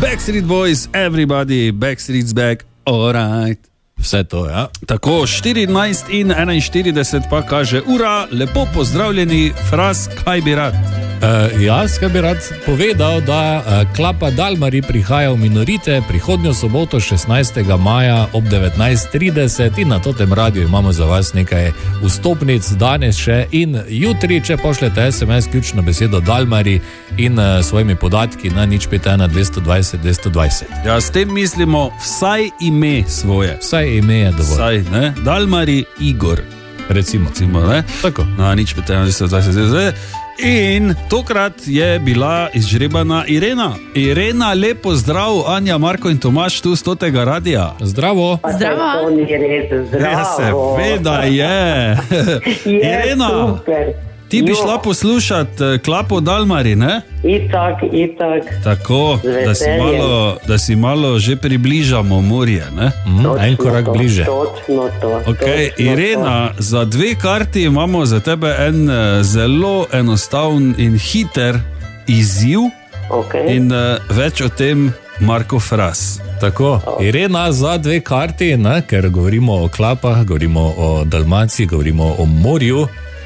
Backstreet Boys, everybody, Backstreet's back, alright. Vse to, ja. Tako, 14 in 41 pa kaže, ura, lepo pozdravljeni, Fras, kaj bi rad? Jaz, kaj bi rad povedal, da Klapa Dalmari prihaja v Minorite prihodnjo soboto 16. maja ob 19.30 in na totem radiju imamo za vas nekaj vstopnic danes še in jutri, če pošljete SMS ključno besedo Dalmari in svojimi podatki na 051 220 220. Ja, s tem mislimo vsaj ime svoje. Vsaj ime je dovolj. Vsaj, ne? Dalmari Igor. Recimo, ne? Tako. Na 051 220 220. In tokrat je bila izžrebana Irena. Irena, lepo zdrav, Anja, Marko in Tomaž tu 100. radija. Zdravo. Zdravo. To ni res, zdravo. Ja, seveda je. Irena, super. Ti bi šla poslušati Klapo Dalmari, ne? Itak. Tako, da si malo že približamo morje, ne? En korak bliže. Točno to. Okay, Irena, za 2 karti imamo za tebe en zelo enostaven in hiter izziv. Okay. In več o tem Marko Fras. Tako, Irena, za 2 karti, ne? Ker govorimo o klapah, govorimo o Dalmaciji, govorimo o morju.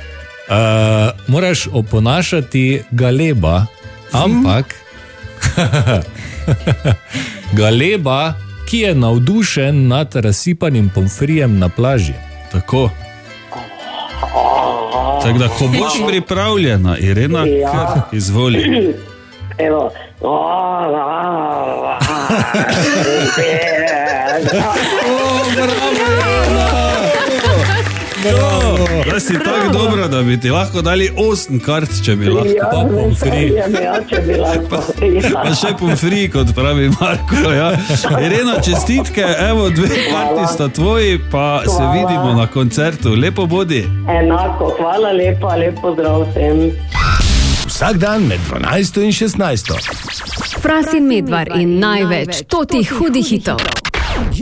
Moraš oponašati galeba, ampak galeba, ki je navdušen nad razsipanim pomfrijem na plaži. Tako. Tako da, ko boš pripravljena, Irena, kar izvoli. Evo. Da si tako dobra, da bi ti lahko dali 8 kart, če bi lahko. Ja, Pa pomfri. če bi lahko. Pa še pomfri, kot pravi Marko. Ja. Irena, čestitke, evo 2 karti sta tvoji, pa se vidimo na koncertu. Lepo bodi. Enako, hvala lepa, lep pozdrav vsem. Vsak dan med 12 in 16. Fras in Medvar in največ totih hudih hitov.